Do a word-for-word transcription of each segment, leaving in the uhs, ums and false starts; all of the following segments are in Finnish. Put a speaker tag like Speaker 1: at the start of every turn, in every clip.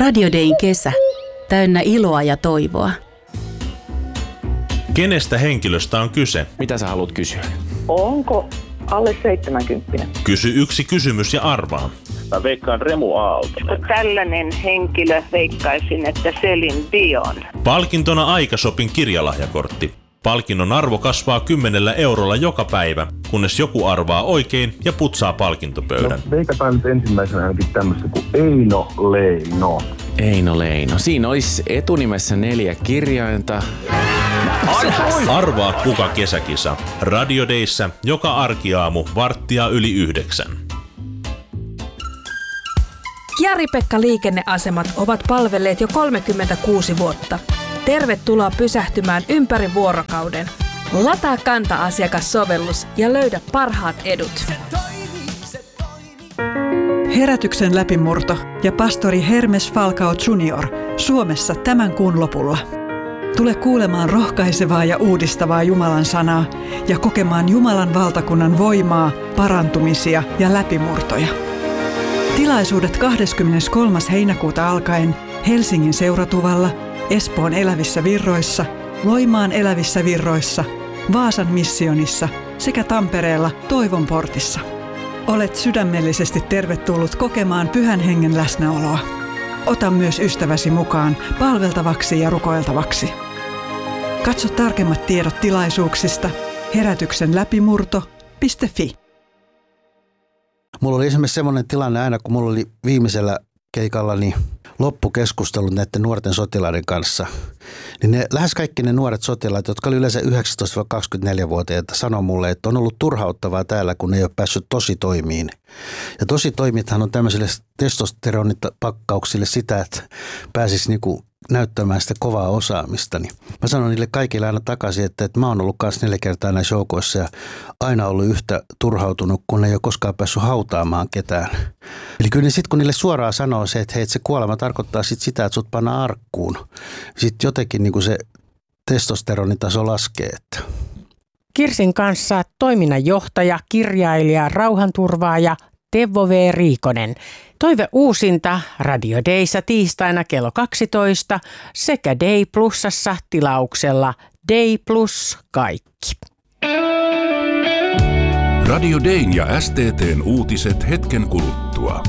Speaker 1: Radio Dayn kesä. Täynnä iloa ja toivoa.
Speaker 2: Kenestä henkilöstä on kyse?
Speaker 3: Mitä sä haluat kysyä?
Speaker 4: Onko alle seitsemänkymmentä?
Speaker 2: Kysy yksi kysymys ja arvaa.
Speaker 5: Mä veikkaan Remu Aaltonen.
Speaker 6: Tällainen henkilö veikkaisin, että Celine Dion.
Speaker 2: Palkintona Aikasopin kirjalahjakortti. Palkinnon arvo kasvaa kymmenellä eurolla joka päivä, kunnes joku arvaa oikein ja putsaa palkintopöydän.
Speaker 7: No, veikataan nyt ensimmäisenä ainakin tämmöistä kuin Eino Leino.
Speaker 3: Eino Leino. Siinä olisi etunimessä neljä kirjainta.
Speaker 2: Arvaa kuka kesäkisa. Radio Dayssä joka arkiaamu varttia yli yhdeksän.
Speaker 8: Kiari-Pekka liikenneasemat ovat palvelleet jo kolmekymmentäkuusi vuotta. Tervetuloa pysähtymään ympäri vuorokauden. Lataa Kanta-asiakassovellus ja löydä parhaat edut.
Speaker 9: Herätyksen läpimurto ja pastori Hermes Falcao junior Suomessa tämän kuun lopulla. Tule kuulemaan rohkaisevaa ja uudistavaa Jumalan sanaa ja kokemaan Jumalan valtakunnan voimaa, parantumisia ja läpimurtoja. Tilaisuudet kahdeskymmeneskolmas heinäkuuta alkaen Helsingin Seuratuvalla, Espoon Elävissä Virroissa, Loimaan Elävissä Virroissa, Vaasan Missionissa sekä Tampereella Toivon portissa. Olet sydämellisesti tervetullut kokemaan Pyhän Hengen läsnäoloa. Ota myös ystäväsi mukaan palveltavaksi ja rukoiltavaksi. Katso tarkemmat tiedot tilaisuuksista herätyksen läpimurto piste fi.
Speaker 10: Mulla oli esimerkiksi semmoinen tilanne aina, kun mulla oli viimeisellä keikallani loppukeskustelut näiden nuorten sotilaiden kanssa, niin ne, lähes kaikki ne nuoret sotilaat, jotka oli yleensä yhdeksäntoista kaksikymmentäneljä-vuotiaita, sanoi mulle, että on ollut turhauttavaa täällä, kun ne ei ole päässyt tositoimiin. Ja tositoimithan on tämmöisille testosteronipakkauksille sitä, että pääsisi niinku näyttämään sitä kovaa osaamista. Niin mä sanon niille kaikille aina takaisin, että, että mä oon ollut kanssa neljä kertaa näissä joukoissa ja aina ollut yhtä turhautunut, kun ne ei ole koskaan päässyt hautaamaan ketään. Eli kyllä sitten kun niille suoraan sanoo se, että hei, että se kuolema tarkoittaa sit sitä, että sut pannaan arkkuun. Sitten jotenkin niin kuin se testosteronitaso laskee. Että.
Speaker 11: Kirsin kanssa toiminnanjohtaja, kirjailija, rauhanturvaaja Teuvo V. Riikonen. Toive uusinta Radio Dayssä tiistaina kello kaksitoista sekä Day Plusassa tilauksella Day Plus kaikki.
Speaker 12: Radio Dayn ja S T T:n uutiset hetken kuluttua.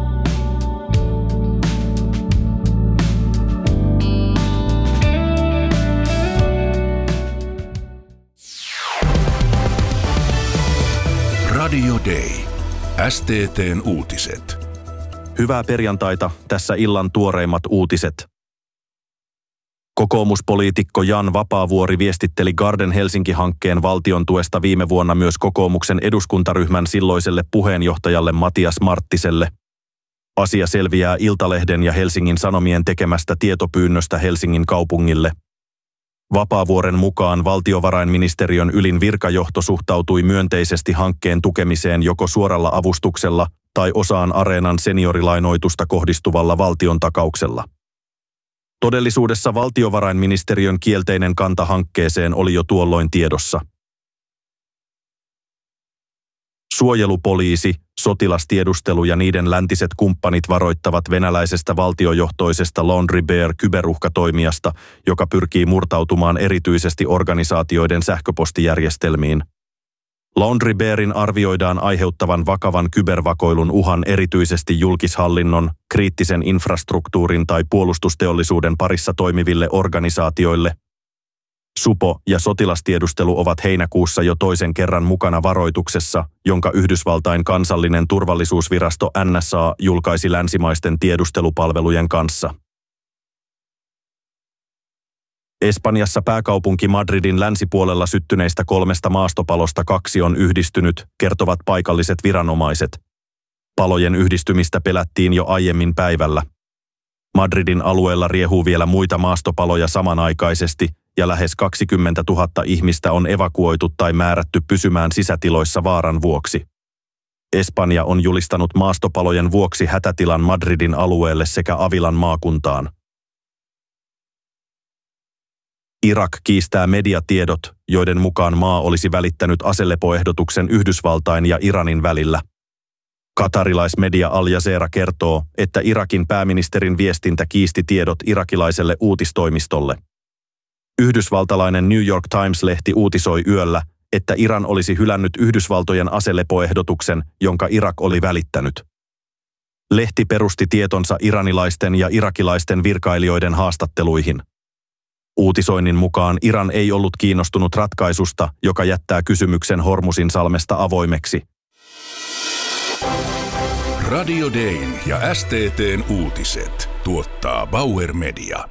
Speaker 12: Radio Day. S T T:n uutiset.
Speaker 13: Hyvää perjantaita, tässä illan tuoreimmat uutiset. Kokoomuspoliitikko Jan Vapaavuori viestitteli Garden Helsinki-hankkeen valtion tuesta viime vuonna myös kokoomuksen eduskuntaryhmän silloiselle puheenjohtajalle Matias Marttiselle. Asia selviää Iltalehden ja Helsingin Sanomien tekemästä tietopyynnöstä Helsingin kaupungille. Vapaavuoren mukaan valtiovarainministeriön ylin virkajohto suhtautui myönteisesti hankkeen tukemiseen joko suoralla avustuksella tai osaan Areenan seniorilainoitusta kohdistuvalla valtiontakauksella. Todellisuudessa valtiovarainministeriön kielteinen kanta hankkeeseen oli jo tuolloin tiedossa. Suojelupoliisi, sotilastiedustelu ja niiden läntiset kumppanit varoittavat venäläisestä valtiojohtoisesta Laundry Bear kyberuhkatoimijasta, joka pyrkii murtautumaan erityisesti organisaatioiden sähköpostijärjestelmiin. Laundry Bearin arvioidaan aiheuttavan vakavan kybervakoilun uhan erityisesti julkishallinnon, kriittisen infrastruktuurin tai puolustusteollisuuden parissa toimiville organisaatioille. Supo ja sotilastiedustelu ovat heinäkuussa jo toisen kerran mukana varoituksessa, jonka Yhdysvaltain kansallinen turvallisuusvirasto N S A julkaisi länsimaisten tiedustelupalvelujen kanssa. Espanjassa pääkaupunki Madridin länsipuolella syttyneistä kolmesta maastopalosta kaksi on yhdistynyt, kertovat paikalliset viranomaiset. Palojen yhdistymistä pelättiin jo aiemmin päivällä. Madridin alueella riehuu vielä muita maastopaloja samanaikaisesti, ja lähes kaksikymmentätuhatta ihmistä on evakuoitu tai määrätty pysymään sisätiloissa vaaran vuoksi. Espanja on julistanut maastopalojen vuoksi hätätilan Madridin alueelle sekä Avilan maakuntaan. Irak kiistää mediatiedot, joiden mukaan maa olisi välittänyt aselepoehdotuksen Yhdysvaltain ja Iranin välillä. Katarilaismedia Al Jazeera kertoo, että Irakin pääministerin viestintä kiisti tiedot irakilaiselle uutistoimistolle. Yhdysvaltalainen New York Times-lehti uutisoi yöllä, että Iran olisi hylännyt Yhdysvaltojen aselepoehdotuksen, jonka Irak oli välittänyt. Lehti perusti tietonsa iranilaisten ja irakilaisten virkailijoiden haastatteluihin. Uutisoinnin mukaan Iran ei ollut kiinnostunut ratkaisusta, joka jättää kysymyksen Hormusin salmesta avoimeksi.
Speaker 12: Radio Dayn ja S T T:n uutiset tuottaa Bauer Media.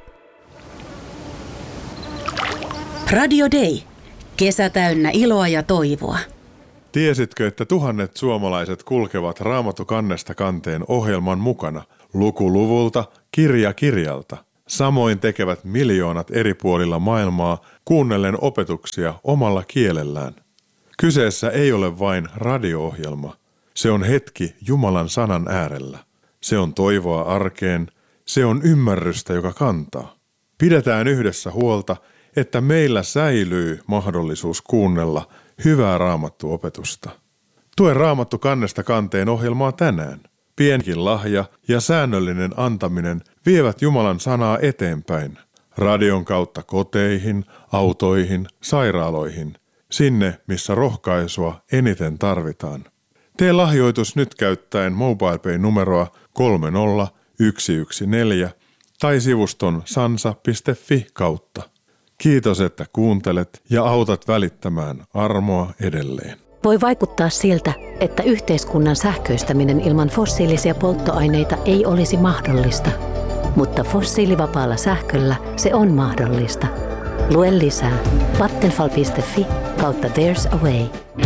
Speaker 1: Radio Day. Kesä täynnä iloa ja toivoa.
Speaker 14: Tiesitkö, että tuhannet suomalaiset kulkevat Raamattu kannesta kanteen ohjelman mukana, luku luvulta, kirja kirjalta? Samoin tekevät miljoonat eri puolilla maailmaa kuunnellen opetuksia omalla kielellään. Kyseessä ei ole vain radio-ohjelma. Se on hetki Jumalan sanan äärellä. Se on toivoa arkeen. Se on ymmärrystä, joka kantaa. Pidetään yhdessä huolta, että meillä säilyy mahdollisuus kuunnella hyvää raamattuopetusta. Tue Raamattu kannesta kanteen ohjelmaa tänään. Pienkin lahja ja säännöllinen antaminen vievät Jumalan sanaa eteenpäin. Radion kautta koteihin, autoihin, sairaaloihin. Sinne, missä rohkaisua eniten tarvitaan. Tee lahjoitus nyt käyttäen MobilePay-numeroa kolme nolla yksi yksi neljä tai sivuston sansa piste fi kautta. Kiitos, että kuuntelet ja autat välittämään armoa edelleen.
Speaker 15: Voi vaikuttaa siltä, että yhteiskunnan sähköistäminen ilman fossiilisia polttoaineita ei olisi mahdollista. Mutta fossiilivapaalla sähköllä se on mahdollista. Lue lisää vattenfall piste fi kautta There's a Way.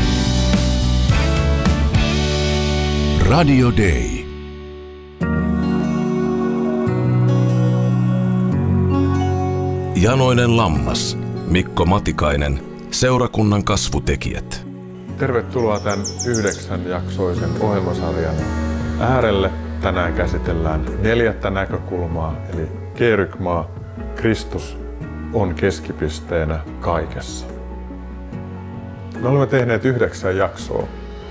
Speaker 12: Radio Day. Janoinen lammas, Mikko Matikainen, seurakunnan kasvutekijät.
Speaker 14: Tervetuloa tämän yhdeksän jaksoisen ohjelmasarjan äärelle. Tänään käsitellään neljättä näkökulmaa, eli kerygmaa, Kristus on keskipisteenä kaikessa. Me olemme tehneet yhdeksän jaksoa,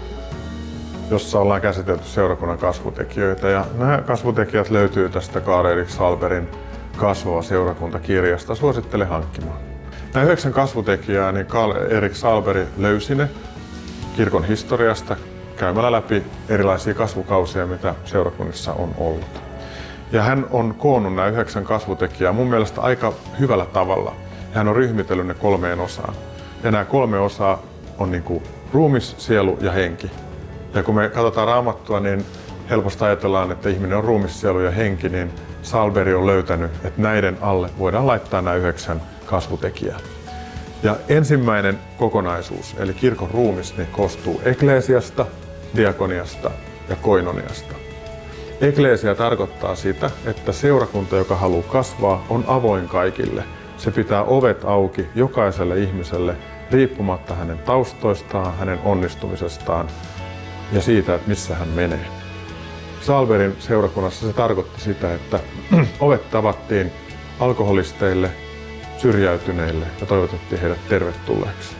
Speaker 14: jossa ollaan käsitelty seurakunnan kasvutekijöitä. Ja nämä kasvutekijät löytyy tästä Karl-Erik Sahlbergin Kasvava seurakuntakirjasta. Suosittelen hankkimaan. Nämä yhdeksän kasvutekijää, niin Karl-Erik Sahlberg löysi ne kirkon historiasta käymällä läpi erilaisia kasvukausia, mitä seurakunnissa on ollut. Ja hän on koonnut nämä yhdeksän kasvutekijää mun mielestä aika hyvällä tavalla. Hän on ryhmitellyt ne kolmeen osaan. Ja nämä kolme osaa on niin kuin ruumis, sielu ja henki. Ja kun me katsotaan Raamattua, niin helposti ajatellaan, että ihminen on ruumis, sielu ja henki, niin Sahlberg on löytänyt, että näiden alle voidaan laittaa nämä yhdeksän kasvutekijää. Ja ensimmäinen kokonaisuus, eli kirkon ruumis, niin koostuu ekleesiasta, diakoniasta ja koinoniasta. Ekleesia tarkoittaa sitä, että seurakunta, joka haluaa kasvaa, on avoin kaikille. Se pitää ovet auki jokaiselle ihmiselle, riippumatta hänen taustoistaan, hänen onnistumisestaan ja siitä, että missä hän menee. Sahlbergin seurakunnassa se tarkoitti sitä, että ovet tavattiin alkoholisteille, syrjäytyneille ja toivotettiin heidät tervetulleeksi.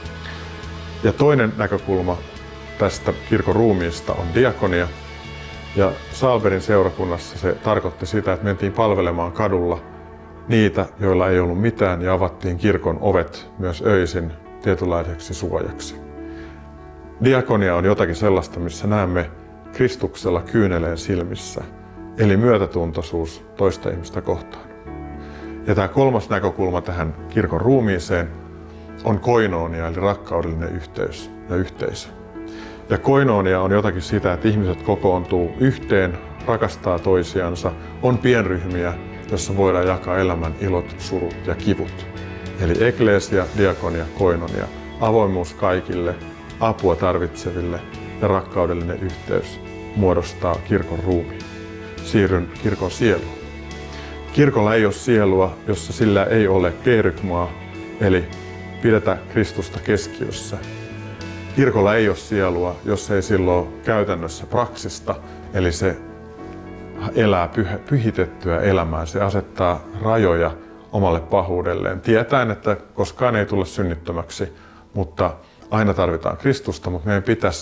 Speaker 14: Ja toinen näkökulma tästä kirkon ruumiista on diakonia. Ja Sahlbergin seurakunnassa se tarkoitti sitä, että mentiin palvelemaan kadulla niitä, joilla ei ollut mitään, ja avattiin kirkon ovet myös öisin tietynlaiseksi suojaksi. Diakonia on jotakin sellaista, missä näemme Kristuksella kyyneleen silmissä, eli myötätuntoisuus toista ihmistä kohtaan. Ja tämä kolmas näkökulma tähän kirkon ruumiiseen on koinonia, eli rakkaudellinen yhteys ja yhteisö. Ja koinonia on jotakin sitä, että ihmiset kokoontuu yhteen, rakastaa toisiansa, on pienryhmiä, jossa voidaan jakaa elämän ilot, surut ja kivut. Eli ekleesia, diakonia, koinonia, avoimuus kaikille, apua tarvitseville ja rakkaudellinen yhteys muodostaa kirkon ruumiin. Siirryn kirkon sieluun. Kirkolla ei ole sielua, jossa sillä ei ole kerygmaa, eli pidetä Kristusta keskiössä. Kirkolla ei ole sielua, jos ei silloin käytännössä praksista, eli se elää pyhitettyä elämää. Se asettaa rajoja omalle pahuudelleen, tietäen, että koskaan ei tule synnittömäksi, mutta aina tarvitaan Kristusta, mutta meidän pitäisi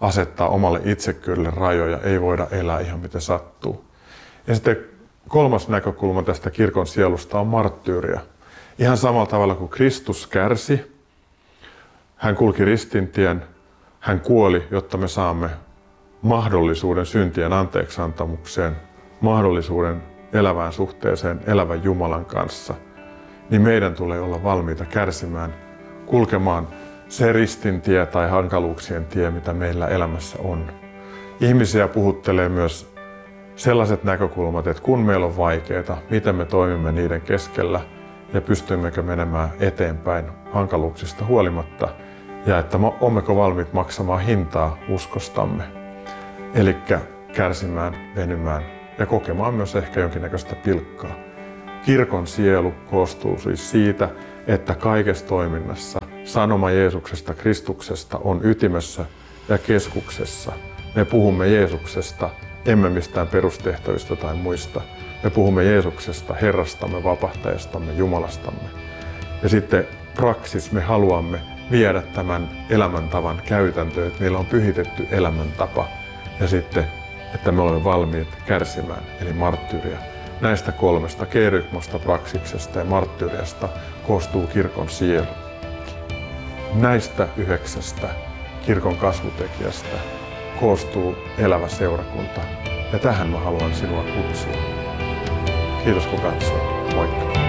Speaker 14: asettaa omalle itsekkyydelle rajoja, ei voida elää ihan miten sattuu. Ja sitten kolmas näkökulma tästä kirkon sielusta on marttyyria. Ihan samalla tavalla kuin Kristus kärsi, hän kulki ristintien, hän kuoli, jotta me saamme mahdollisuuden syntien anteeksiantamukseen, mahdollisuuden elävään suhteeseen elävän Jumalan kanssa, niin meidän tulee olla valmiita kärsimään, kulkemaan se ristintie tai hankaluuksien tie, mitä meillä elämässä on. Ihmisiä puhuttelee myös sellaiset näkökulmat, että kun meillä on vaikeaa, miten me toimimme niiden keskellä ja pystymmekö menemään eteenpäin hankaluuksista huolimatta ja että olemmeko valmiit maksamaan hintaa uskostamme. Eli kärsimään, venymään ja kokemaan myös ehkä jonkinnäköistä pilkkaa. Kirkon sielu koostuu siis siitä, että kaikessa toiminnassa sanoma Jeesuksesta, Kristuksesta on ytimessä ja keskuksessa. Me puhumme Jeesuksesta, emme mistään perustehtävistä tai muista. Me puhumme Jeesuksesta, Herrastamme, Vapahtajastamme, Jumalastamme. Ja sitten praksis me haluamme viedä tämän elämäntavan käytäntöön, että meillä on pyhitetty elämäntapa. Ja sitten, että me olemme valmiit kärsimään, eli marttyyriä. Näistä kolmesta, kerygmasta, praksiksesta ja marttyyriasta, koostuu kirkon sielu. Näistä yhdeksästä kirkon kasvutekijästä koostuu elävä seurakunta. Ja tähän mä haluan sinua kutsua. Kiitos kun katsoit. Moikka!